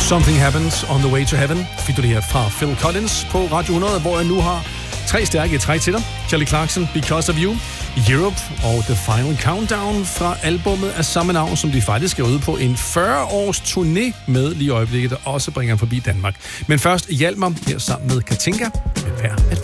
Something Happens on the Way to Heaven. Fik du det her fra Phil Collins på Radio 100, hvor jeg nu har 3 stærke træk til dig. Kelly Clarkson, Because of You, Europe og The Final Countdown fra albumet af samme navn, som de faktisk er ude på en 40-års turné med lige i øjeblikket, der også bringer forbi Danmark. Men først Hjalmar her sammen med Katinka med Vær at